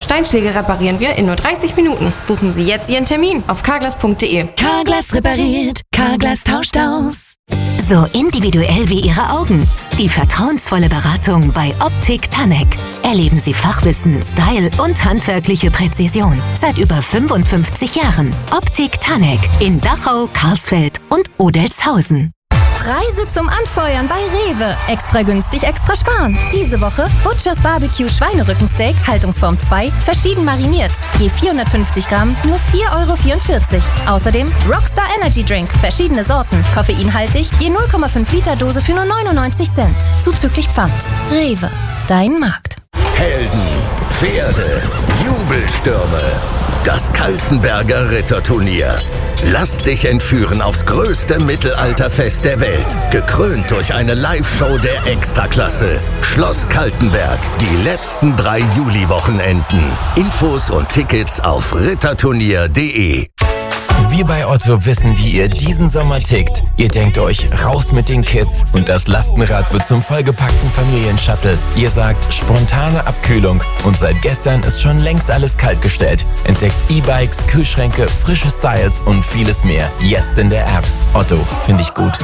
Steinschläge reparieren wir in nur 30 Minuten. Buchen Sie jetzt Ihren Termin auf carglass.de. Carglass repariert, Carglass tauscht aus. So individuell wie Ihre Augen. Die vertrauensvolle Beratung bei Optik Tanek. Erleben Sie Fachwissen, Style und handwerkliche Präzision. Seit über 55 Jahren. Optik Tanek in Dachau, Karlsfeld und Odelshausen. Preise zum Anfeuern bei Rewe. Extra günstig, extra sparen. Diese Woche Butchers Barbecue Schweinerückensteak, Haltungsform 2, verschieden mariniert. Je 450 Gramm, nur 4,44 €. Außerdem Rockstar Energy Drink, verschiedene Sorten, koffeinhaltig, je 0,5 Liter Dose für nur 99 Cent. Zuzüglich Pfand. Rewe, dein Markt. Helden, Pferde, Jubelstürme. Das Kaltenberger Ritterturnier. Lass dich entführen aufs größte Mittelalterfest der Welt. Gekrönt durch eine Live-Show der Extraklasse. Schloss Kaltenberg. Die letzten 3 Juli-Wochenenden. Infos und Tickets auf ritterturnier.de. Wir bei Otto wissen, wie ihr diesen Sommer tickt. Ihr denkt euch, raus mit den Kids und das Lastenrad wird zum vollgepackten Familienshuttle. Ihr sagt, spontane Abkühlung und seit gestern ist schon längst alles kaltgestellt. Entdeckt E-Bikes, Kühlschränke, frische Styles und vieles mehr. Jetzt in der App. Otto, finde ich gut.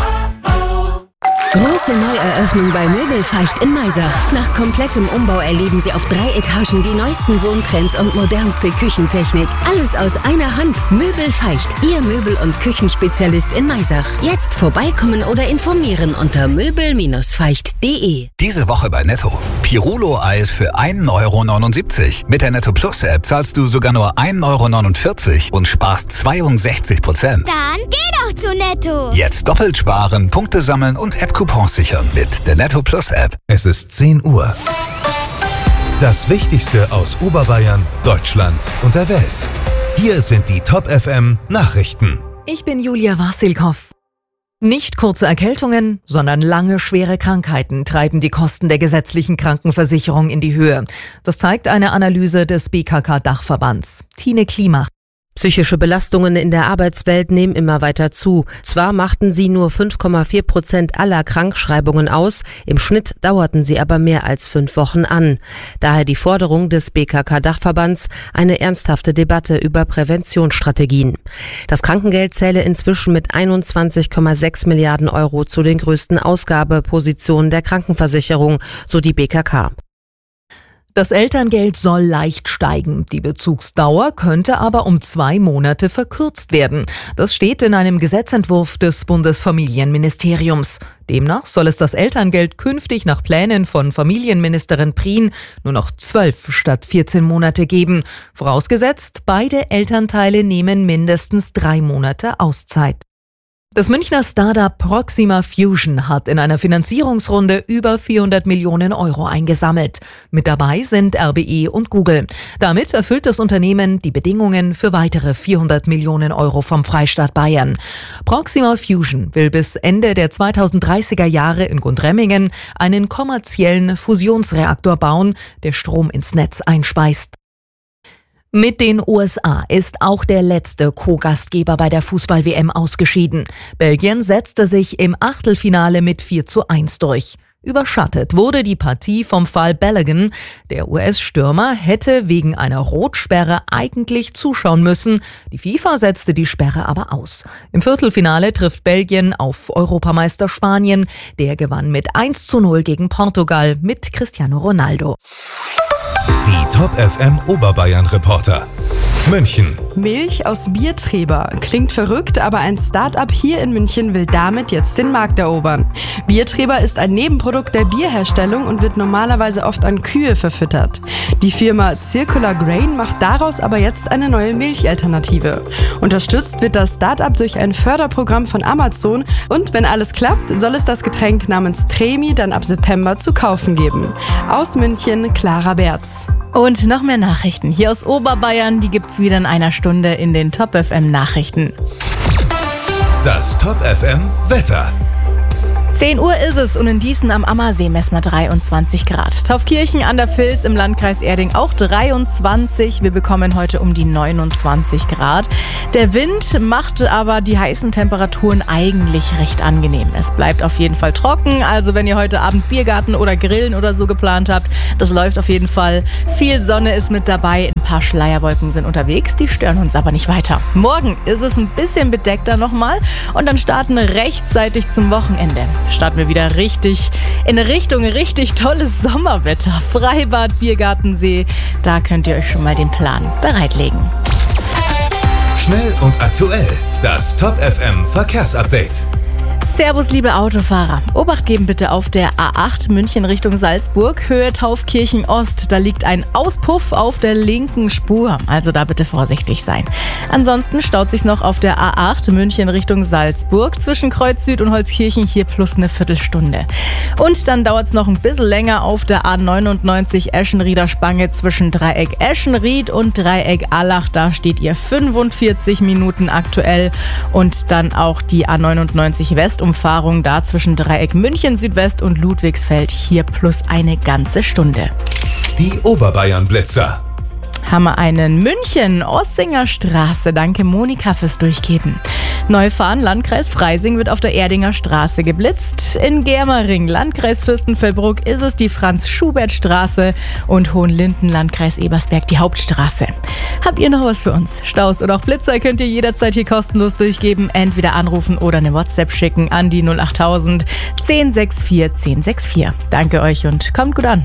Große Neueröffnung bei Möbelfeicht in Maisach. Nach komplettem Umbau erleben Sie auf 3 Etagen die neuesten Wohntrends und modernste Küchentechnik. Alles aus einer Hand. Möbelfeicht, Ihr Möbel- und Küchenspezialist in Maisach. Jetzt vorbeikommen oder informieren unter möbel-feicht.de. Diese Woche bei Netto. Pirulo-Eis für 1,79 €. Mit der Netto Plus App zahlst du sogar nur 1,49 € und sparst 62%. Dann geh doch zu Netto. Jetzt doppelt sparen, Punkte sammeln und App-Coupons sichern mit der Netto Plus App. Es ist 10 Uhr. Das Wichtigste aus Oberbayern, Deutschland und der Welt. Hier sind die Top FM Nachrichten. Ich bin Julia Wasilkow. Nicht kurze Erkältungen, sondern lange schwere Krankheiten treiben die Kosten der gesetzlichen Krankenversicherung in die Höhe. Das zeigt eine Analyse des BKK-Dachverbands. Tine Klimach. Psychische Belastungen in der Arbeitswelt nehmen immer weiter zu. Zwar machten sie nur 5,4% aller Krankschreibungen aus, im Schnitt dauerten sie aber mehr als 5 Wochen an. Daher die Forderung des BKK-Dachverbands, eine ernsthafte Debatte über Präventionsstrategien. Das Krankengeld zähle inzwischen mit 21,6 Milliarden € zu den größten Ausgabepositionen der Krankenversicherung, so die BKK. Das Elterngeld soll leicht steigen. Die Bezugsdauer könnte aber um 2 Monate verkürzt werden. Das steht in einem Gesetzentwurf des Bundesfamilienministeriums. Demnach soll es das Elterngeld künftig nach Plänen von Familienministerin Prien nur noch 12 statt 14 Monate geben. Vorausgesetzt, beide Elternteile nehmen mindestens 3 Monate Auszeit. Das Münchner Startup Proxima Fusion hat in einer Finanzierungsrunde über 400 Millionen € eingesammelt. Mit dabei sind RBI und Google. Damit erfüllt das Unternehmen die Bedingungen für weitere 400 Millionen € vom Freistaat Bayern. Proxima Fusion will bis Ende der 2030er Jahre in Gundremmingen einen kommerziellen Fusionsreaktor bauen, der Strom ins Netz einspeist. Mit den USA ist auch der letzte Co-Gastgeber bei der Fußball-WM ausgeschieden. Belgien setzte sich im Achtelfinale mit 4:1 durch. Überschattet wurde die Partie vom Fall Balogun. Der US-Stürmer hätte wegen einer Rotsperre eigentlich zuschauen müssen. Die FIFA setzte die Sperre aber aus. Im Viertelfinale trifft Belgien auf Europameister Spanien. Der gewann mit 1:0 gegen Portugal mit Cristiano Ronaldo. Die Top FM Oberbayern Reporter. München. Milch aus Biertreber. Klingt verrückt, aber ein Start-up hier in München will damit jetzt den Markt erobern. Biertreber ist ein Nebenprodukt der Bierherstellung und wird normalerweise oft an Kühe verfüttert. Die Firma Circular Grain macht daraus aber jetzt eine neue Milchalternative. Unterstützt wird das Start-up durch ein Förderprogramm von Amazon und wenn alles klappt, soll es das Getränk namens Tremi dann ab September zu kaufen geben. Aus München, Clara Berz. Und noch mehr Nachrichten hier aus Oberbayern, die gibt's wieder in einer Stunde in den Top FM Nachrichten. Das Top FM Wetter. 10 Uhr ist es und in Diesen am Ammersee messen wir 23 Grad. Taufkirchen an der Vils im Landkreis Erding auch 23. Wir bekommen heute um die 29 Grad. Der Wind macht aber die heißen Temperaturen eigentlich recht angenehm. Es bleibt auf jeden Fall trocken, also wenn ihr heute Abend Biergarten oder Grillen oder so geplant habt, das läuft auf jeden Fall. Viel Sonne ist mit dabei, ein paar Schleierwolken sind unterwegs, die stören uns aber nicht weiter. Morgen ist es ein bisschen bedeckter nochmal und dann starten wir rechtzeitig zum Wochenende. Starten wir wieder richtig in Richtung richtig tolles Sommerwetter. Freibad, Biergartensee, da könnt ihr euch schon mal den Plan bereitlegen. Schnell und aktuell, das Top FM Verkehrsupdate. Servus, liebe Autofahrer. Obacht geben bitte auf der A8 München Richtung Salzburg, Höhe Taufkirchen Ost. Da liegt ein Auspuff auf der linken Spur, also da bitte vorsichtig sein. Ansonsten staut sich noch auf der A8 München Richtung Salzburg zwischen Kreuz Süd und Holzkirchen, hier plus eine Viertelstunde. Und dann dauert es noch ein bisschen länger auf der A99 Eschenrieder Spange zwischen Dreieck Eschenried und Dreieck Allach. Da steht ihr 45 Minuten aktuell. Und dann auch die A99 Westumfahrung da zwischen Dreieck München Südwest und Ludwigsfeld, hier plus eine ganze Stunde. Die Oberbayern-Blitzer. Haben wir einen München, Ossinger Straße. Danke Monika fürs Durchgeben. Neufahren, Landkreis Freising, wird auf der Erdinger Straße geblitzt. In Germering, Landkreis Fürstenfeldbruck, ist es die Franz-Schubert-Straße und Hohenlinden, Landkreis Ebersberg, die Hauptstraße. Habt ihr noch was für uns? Staus oder auch Blitzer könnt ihr jederzeit hier kostenlos durchgeben. Entweder anrufen oder eine WhatsApp schicken an die 08000 1064 1064. Danke euch und kommt gut an.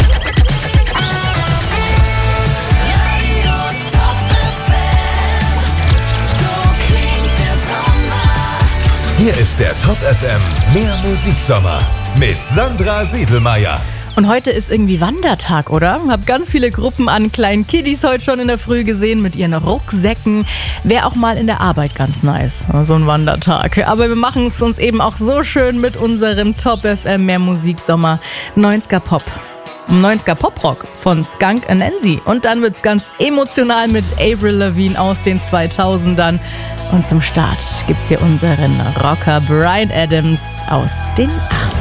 Hier ist der Top FM Mehr Musiksommer mit Sandra Siedelmeier. Und heute ist irgendwie Wandertag, oder? Hab ganz viele Gruppen an kleinen Kiddies heute schon in der Früh gesehen mit ihren Rucksäcken. Wäre auch mal in der Arbeit ganz nice, so ein Wandertag. Aber wir machen es uns eben auch so schön mit unserem Top FM Mehr Musiksommer 90er Pop. 90er Poprock von Skunk Anansi. Und dann wird's ganz emotional mit Avril Lavigne aus den 2000ern. Und zum Start gibt's hier unseren Rocker Bryan Adams aus den 80ern.